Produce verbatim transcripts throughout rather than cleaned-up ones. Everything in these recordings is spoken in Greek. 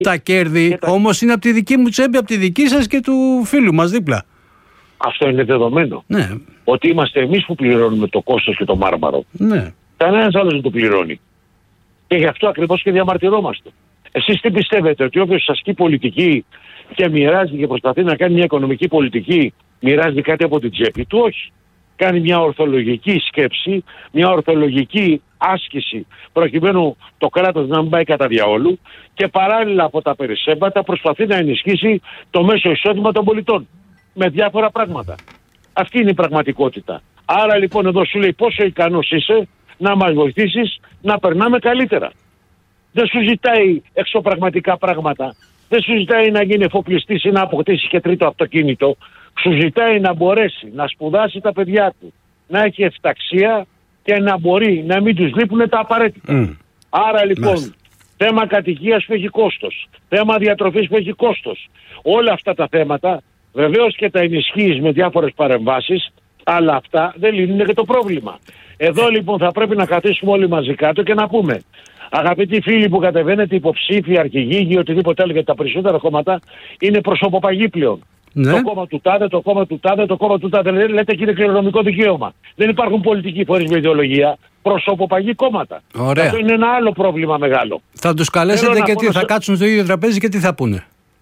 Τα κέρδη τα... όμως είναι από τη δική μου τσέπη, από τη δική σας και του φίλου μας δίπλα. Αυτό είναι δεδομένο. Ναι. Ότι είμαστε εμείς που πληρώνουμε το κόστος και το μάρμαρο. Ναι. Κανένας άλλος δεν το πληρώνει. Και γι' αυτό ακριβώς και διαμαρτυρόμαστε. Εσείς τι πιστεύετε, ότι όποιος ασκεί πολιτική και μοιράζει και προσπαθεί να κάνει μια οικονομική πολιτική, μοιράζει κάτι από την τσέπη του? Όχι. Κάνει μια ορθολογική σκέψη, μια ορθολογική άσκηση, προκειμένου το κράτος να μην πάει κατά διαόλου, και παράλληλα από τα περισσέμπατα προσπαθεί να ενισχύσει το μέσο εισόδημα των πολιτών με διάφορα πράγματα. Αυτή είναι η πραγματικότητα. Άρα λοιπόν εδώ σου λέει πόσο ικανός είσαι να μας βοηθήσεις να περνάμε καλύτερα. Δεν σου ζητάει εξωπραγματικά πράγματα. Δεν σου ζητάει να γίνει εφοπλιστής ή να αποκτήσει και τρίτο αυτοκίνητο. Σου ζητάει να μπορέσει να σπουδάσει τα παιδιά του, να έχει ευταξία και να μπορεί να μην τους λείπουν τα απαραίτητα. Mm. Άρα λοιπόν, Μάλιστα. θέμα κατοικίας που έχει κόστος, θέμα διατροφής που έχει κόστος, όλα αυτά τα θέματα βεβαίως και τα ενισχύεις με διάφορες παρεμβάσεις, αλλά αυτά δεν λύνουν και το πρόβλημα. Εδώ λοιπόν θα πρέπει να καθίσουμε όλοι μαζί κάτω και να πούμε, αγαπητοί φίλοι που κατεβαίνετε υποψήφοι, αρχηγοί ή οτιδήποτε άλλο, γιατί τα περισσότερα κόμματα είναι προσωποπαγή πλέον. Ναι. Το κόμμα του τάδε, το κόμμα του τάδε, το κόμμα του τάδε. Λέτε και είναι κληρονομικό δικαίωμα. Δεν υπάρχουν πολιτικοί φορείς με ιδεολογία. Προσωποπαγή κόμματα. Ωραία. Αυτό είναι ένα άλλο πρόβλημα μεγάλο. Θα τους καλέσετε και τι, θα σε... κάτσουν στο ίδιο τραπέζι και τι θα πούνε?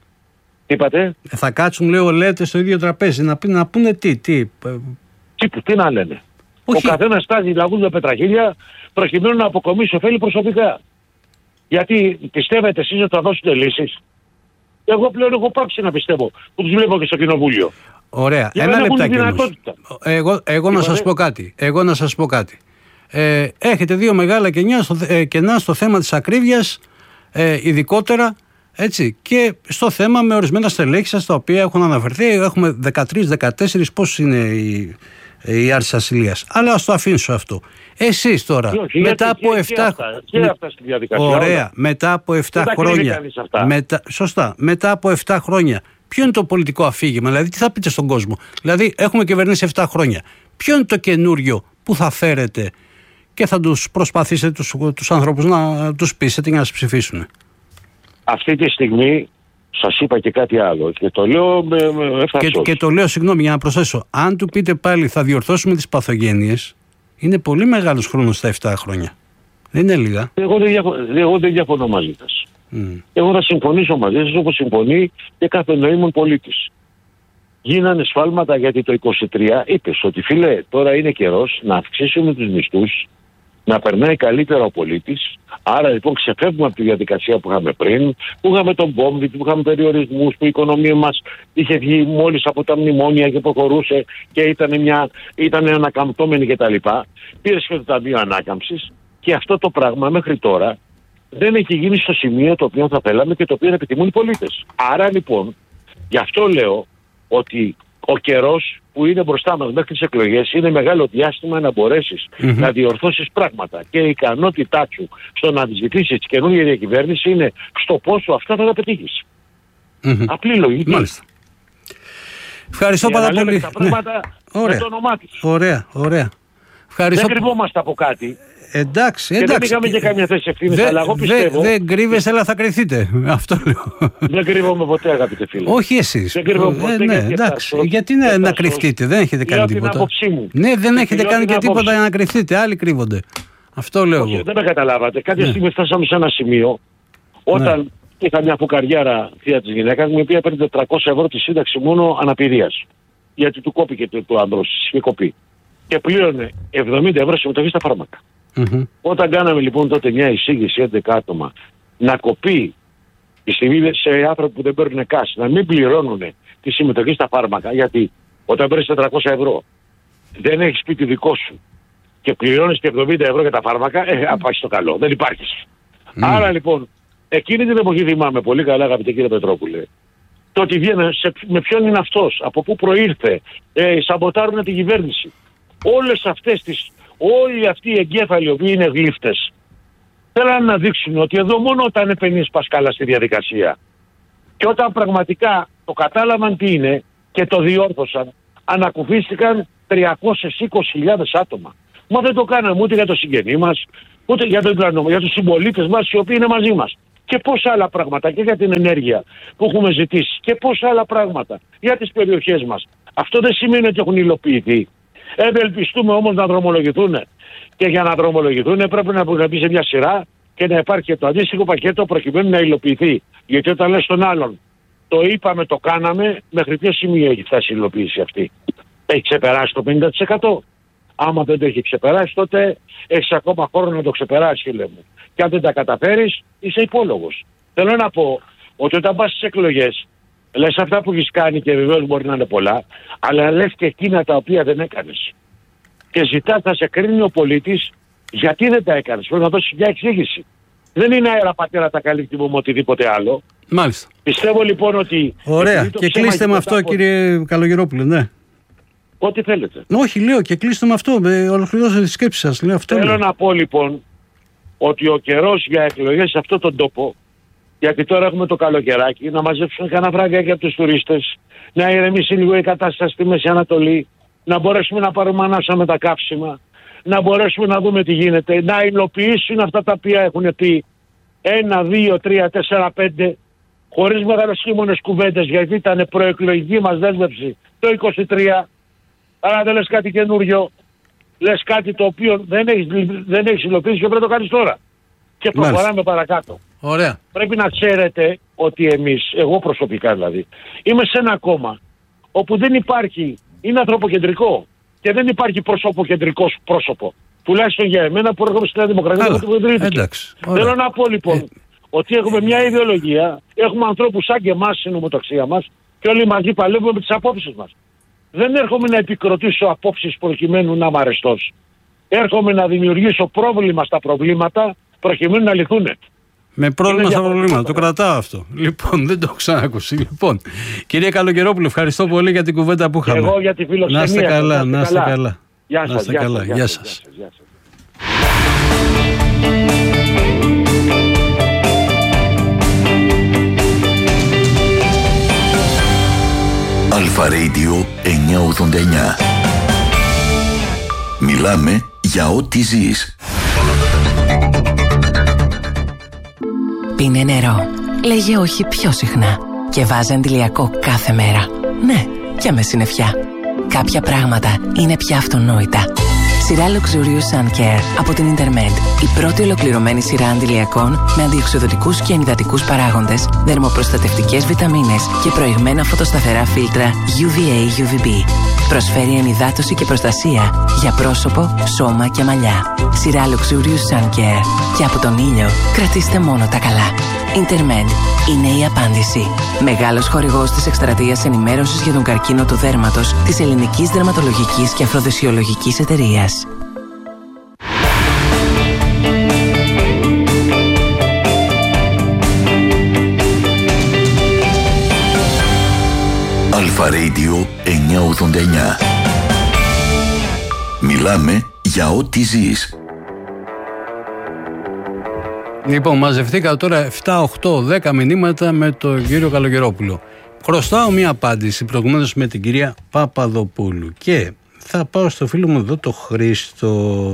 Τι είπατε? Θα κάτσουν, λέω, λέτε, στο ίδιο τραπέζι. Να, να πούνε τι, τι. Τι, τι να λένε? Όχι. Ο καθένας στάζει λαγούς με πετραχίλια προκειμένου να αποκομίσει ωφέλη προσωπικά. Γιατί πιστεύετε εσείς ότι θα δώσετε λύσεις? Εγώ πλέον έχω πάψει να πιστεύω, που τους βλέπω και στο κοινοβούλιο. Ωραία. Για ένα λεπτάκι όμως. Εγώ, εγώ να σας πω κάτι. Εγώ να σας πω κάτι. Ε, έχετε δύο μεγάλα κενά στο, ε, κενά στο θέμα της ακρίβειας, ε, ειδικότερα, έτσι, και στο θέμα με ορισμένα στελέχη σας, τα οποία έχουν αναφερθεί. Έχουμε δεκατρείς δεκατέσσερις, πώς είναι η, η άρση ασυλίας. Αλλά ας το αφήσω αυτό. Εσείς τώρα, όχι, μετά γιατί, από και, επτά χρόνια. Ωραία, όλα. μετά από επτά χρόνια. Μετα... Σωστά, μετά από επτά χρόνια. Ποιο είναι το πολιτικό αφήγημα, δηλαδή τι θα πείτε στον κόσμο? Δηλαδή, έχουμε κυβερνήσει επτά χρόνια. Ποιο είναι το καινούριο που θα φέρετε και θα τους προσπαθήσετε τους, τους ανθρώπους να τους πείσετε για να σας ψηφίσουν? Αυτή τη στιγμή σας είπα και κάτι άλλο και το λέω με, με και, και το λέω, συγγνώμη, για να προσθέσω. Αν του πείτε πάλι θα διορθώσουμε τις παθογένειες, είναι πολύ μεγάλος χρόνος στα επτά χρόνια. Δεν είναι λίγα. Εγώ δεν, διαφο- εγώ δεν διαφωνώ μαζί σας. Mm. Εγώ θα συμφωνήσω μαζί σας όπως συμφωνεί και κάθε νοήμων πολίτης. Γίνανε σφάλματα γιατί το είκοσι τρία είπες ότι φίλε, τώρα είναι καιρός να αυξήσουμε τους μισθούς, να περνάει καλύτερα ο πολίτης. Άρα λοιπόν ξεφεύγουμε από τη διαδικασία που είχαμε πριν, που είχαμε τον Μπόμβιτ, που είχαμε περιορισμούς, που η οικονομία μας είχε βγει μόλις από τα μνημόνια και προχωρούσε και ήταν, μια, ήταν ανακαμπτόμενη κτλ. Πήρες και το Ταμείο Ανάκαμψης και αυτό το πράγμα μέχρι τώρα δεν έχει γίνει στο σημείο το οποίο θα θέλαμε και το οποίο επιθυμούν οι πολίτες. Άρα λοιπόν, γι' αυτό λέω ότι ο καιρός που είναι μπροστά μας μέχρι τις εκλογές είναι μεγάλο διάστημα να μπορέσεις mm-hmm. να διορθώσεις πράγματα και η ικανότητά σου στο να αντιζητήσεις την καινούργια διακυβέρνηση είναι στο πόσο αυτά θα τα πετύχεις. Mm-hmm. Απλή λογική. Μάλιστα. Ευχαριστώ πάρα πολύ. Τα πράγματα ναι. με το όνομά τους. Ωραία, ωραία. Ευχαριστώ. Δεν κρυβόμαστε από κάτι. Εντάξει, και εντάξει. δεν είχαμε και καμία θέση ευθύνης, αλλά εγώ πιστεύω... Δεν δε κρύβεσαι, αλλά θα κρυθείτε. Αυτό λέω. Δεν κρύβομαι ποτέ, αγαπητέ φίλε. Όχι εσείς. Δεν κρύβομαι ποτέ. Ε, ναι, γιατί, εντάξει. φτάσω, γιατί να, να κρυφτείτε, δεν έχετε κάνει τίποτα. Ναι, δεν και έχετε κάνει και τίποτα για να κρυφτείτε. Άλλοι κρύβονται. Αυτό λέω εγώ. Δεν με καταλάβατε. Κάποια ναι. στιγμή φτάσαμε σε ένα σημείο όταν ναι. είχα μια φουκαριάρα θεία της γυναίκας μου, η οποία παίρνει τετρακόσια ευρώ τη σύνταξη μόνο αναπηρίας. Γιατί του κόπηκε το, το άντρος, είχε κοπεί. Και πλήρωνε εβδομήντα ευρώ συμμετοχή στα φάρμακα. Mm-hmm. Όταν κάναμε λοιπόν τότε μια εισήγηση έντεκα άτομα να κοπεί η στιγμή σε άνθρωποι που δεν παίρνουν κάση, να μην πληρώνουν τη συμμετοχή στα φάρμακα, γιατί όταν παίρνεις τετρακόσια ευρώ δεν έχεις σπίτι δικό σου και πληρώνεις και εβδομήντα ευρώ για τα φάρμακα, ε, θα πάει στο καλό, δεν υπάρχεις. Mm. Άρα λοιπόν, εκείνη την εποχή θυμάμαι πολύ καλά, αγαπητέ κύριε Πετρόπουλε, το ότι βγαίνει με ποιον είναι αυτός, από πού προήρθε, ε, σαμποτάρουν την κυβέρνηση. Όλες αυτές τις, όλοι αυτοί οι εγκέφαλοι οι οποίοι είναι γλύφτες θέλουν να δείξουν ότι εδώ μόνο όταν επενείς πας καλά στη διαδικασία και όταν πραγματικά το κατάλαβαν τι είναι και το διόρθωσαν, ανακουφίστηκαν τριακόσιες είκοσι χιλιάδες άτομα. Μα δεν το κάναμε ούτε για το συγγενή μας, ούτε για, το, για τους συμπολίτες μας οι οποίοι είναι μαζί μας. και πόσα άλλα πράγματα και για την ενέργεια που έχουμε ζητήσει και πόσα άλλα πράγματα για τις περιοχές μας. Αυτό δεν σημαίνει ότι έχουν υλοποιηθεί. Ευελπιστούμε όμως να δρομολογηθούν. Και για να δρομολογηθούν πρέπει να μπει σε μια σειρά και να υπάρχει και το αντίστοιχο πακέτο προκειμένου να υλοποιηθεί. Γιατί όταν λες τον άλλον, το είπαμε, το κάναμε, μέχρι ποιο σημείο έχει φτάσει η υλοποίηση αυτή? Έχει ξεπεράσει το πενήντα τοις εκατό. Άμα δεν το έχει ξεπεράσει, τότε έχεις ακόμα χώρο να το ξεπεράσει, φίλε μου. Και αν δεν τα καταφέρεις, είσαι υπόλογος. Θέλω να πω ότι όταν πας στις εκλογές, λες αυτά που έχεις κάνει και βεβαίως μπορεί να είναι πολλά, αλλά λες και εκείνα τα οποία δεν έκανες. Και ζητάς να σε κρίνει ο πολίτης γιατί δεν τα έκανες. Πρέπει να δώσεις μια εξήγηση. Δεν είναι αέρα πατέρα τα καλύπτει με οτιδήποτε άλλο. Μάλιστα. Πιστεύω λοιπόν ότι. Ωραία. Και κλείστε με αυτό, από... κύριε Καλογερόπουλε, ναι. Ό,τι θέλετε. Όχι, λέω και κλείστε με αυτό. Ολοκληρώσετε τη σκέψη σας. Λέω, αυτό Θέλω λέω. να πω λοιπόν ότι ο καιρός για εκλογές σε αυτόν τον τόπο, γιατί τώρα έχουμε το καλοκαιράκι, να μαζέψουν κανένα βράδια για τους τουρίστες, να ηρεμήσει λίγο η κατάσταση στη Μέση Ανατολή, να μπορέσουμε να πάρουμε ανάσα με τα καύσιμα, να μπορέσουμε να δούμε τι γίνεται, να υλοποιήσουν αυτά τα οποία έχουν πει ένα, δύο, τρία, τέσσερα, πέντε, χωρίς μεγαλοσχήμονες κουβέντες, γιατί ήταν προεκλογική μας δέσμευση το είκοσι τρία, άρα δεν λες κάτι καινούριο, λες κάτι το οποίο δεν έχεις, δεν έχεις υλοποιήσει και πρέπει να το κάνεις τώρα. Και προχωράμε Μάλιστα. παρακάτω. Ωραία. Πρέπει να ξέρετε ότι εμείς, εγώ προσωπικά δηλαδή, είμαι σε ένα κόμμα όπου δεν υπάρχει, είναι ανθρωποκεντρικό και δεν υπάρχει προσωποκεντρικός πρόσωπο. Τουλάχιστον για εμένα που έρχομαι στη Νέα Δημοκρατία που ιδρύθηκε. Θέλω να πω λοιπόν ε... ότι έχουμε μια ιδεολογία, έχουμε ανθρώπους σαν και εμάς στην ομοταξία μας και όλοι μαζί παλεύουμε με τις απόψεις μας. Δεν έρχομαι να επικροτήσω απόψεις προκειμένου να είμαι αρεστός. Έρχομαι να δημιουργήσω πρόβλημα στα προβλήματα προκειμένου να λυθούν. Με πρόβλημα στα προβλήματα. Το κρατάω αυτό. Λοιπόν, δεν το έχω ξανακούσει. Λοιπόν, κυρία Καλογερόπουλου, ευχαριστώ πολύ για την κουβέντα που είχαμε. Εγώ για τη φιλοξενία. Να είστε καλά, να είστε καλά. Γεια σας. Να είστε καλά. Γεια σας. Αλφα Radio εννιακόσια ογδόντα εννιά. Μιλάμε για ό,τι ζεις. Πίνε νερό. Λέγε όχι πιο συχνά. Και βάζε αντιλιακό κάθε μέρα. Ναι, και με συννεφιά. Κάποια πράγματα είναι πια αυτονόητα. Σειρά Luxurious Sun Care από την Intermed. Η πρώτη ολοκληρωμένη σειρά αντιλιακών με αντιοξυδοτικούς και ενυδατικούς παράγοντες, δερμοπροστατευτικές βιταμίνες και προηγμένα φωτοσταθερά φίλτρα γιου βι έι γιου βι μπι. Προσφέρει ενυδάτωση και προστασία για πρόσωπο, σώμα και μαλλιά. Σειρά Luxurious Sun Care. Και από τον ήλιο κρατήστε μόνο τα καλά. Intermed είναι η απάντηση. Μεγάλος χορηγός της εκστρατείας ενημέρωσης για τον καρκίνο του δέρματος της Ελληνικής Δερματολογικής και Αφροδεσιολογικής Εταιρείας. Αλφα Radio εννιακόσια ογδόντα εννιά. Μιλάμε για ό,τι ζεις. Λοιπόν, μαζευτήκα τώρα επτά, οκτώ, δέκα μηνύματα με τον κύριο Καλογερόπουλο. Χρωστάω μία απάντηση προηγουμένως με την κυρία Παπαδοπούλου. Και θα πάω στο φίλο μου εδώ, το Χρήστο.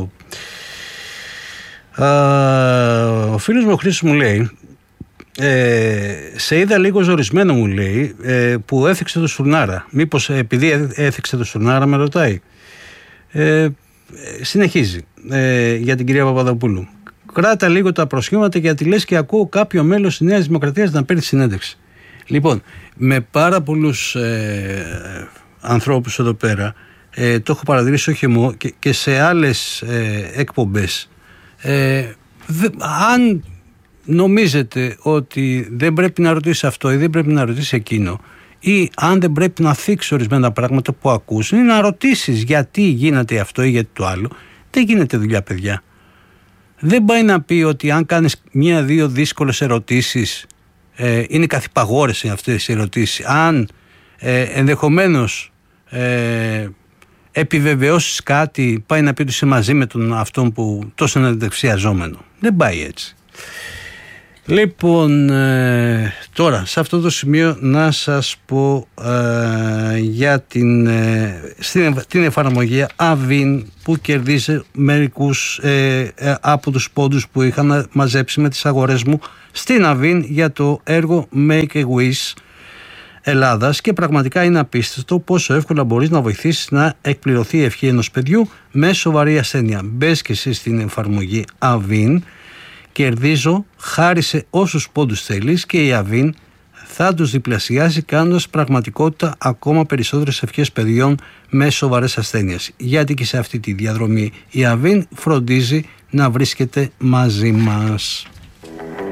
Α, ο φίλος μου ο Χρήστος μου λέει, ε, σε είδα λίγο ζορισμένο, μου λέει, ε, που έθιξε το Στουρνάρα. Μήπως επειδή έθιξε το Στουρνάρα, με ρωτάει. Ε, συνεχίζει ε, για την κυρία Παπαδοπούλου. Κράτα λίγο τα προσχήματα, γιατί λες και ακούω κάποιο μέλος της Νέας Δημοκρατίας να παίρνει συνέντευξη. Λοιπόν, με πάρα πολλούς ε, ανθρώπους εδώ πέρα, ε, το έχω παρατηρήσει όχι μόνο και, και σε άλλες ε, εκπομπές. Ε, δε, αν νομίζετε ότι δεν πρέπει να ρωτήσει αυτό ή δεν πρέπει να ρωτήσει εκείνο, ή αν δεν πρέπει να θίξει ορισμένα πράγματα που ακούσουν, ή να ρωτήσεις γιατί γίνεται αυτό ή γιατί το άλλο, δεν γίνεται δουλειά, παιδιά. Δεν πάει να πει ότι αν κάνεις μία-δύο δύσκολες ερωτήσεις, ε, είναι καθυπαγόρες αυτές οι ερωτήσεις. Αν ε, ενδεχομένως ε, επιβεβαιώσεις κάτι, πάει να πει ότι είσαι μαζί με τον αυτόν που τόσο είναι δεξιαζόμενο. Δεν πάει έτσι. Λοιπόν, ε, τώρα σε αυτό το σημείο να σας πω ε, για την, ε, στην, την εφαρμογή Avin που κερδίζει μερικούς ε, ε, από τους πόντους που είχαν μαζέψει με τις αγορές μου στην Avin για το έργο Make a Wish Ελλάδας, και πραγματικά είναι απίστευτο πόσο εύκολα μπορείς να βοηθήσεις να εκπληρωθεί η ευχή ενός παιδιού με σοβαρή ασθένεια. Μπες και εσύ στην εφαρμογή Avin, κερδίζω, χάρισε όσους πόντους θέλεις και η Avin θα τους διπλασιάσει κάνοντας πραγματικότητα ακόμα περισσότερες ευχές παιδιών με σοβαρές ασθένειες. Γιατί και σε αυτή τη διαδρομή η Avin φροντίζει να βρίσκεται μαζί μας.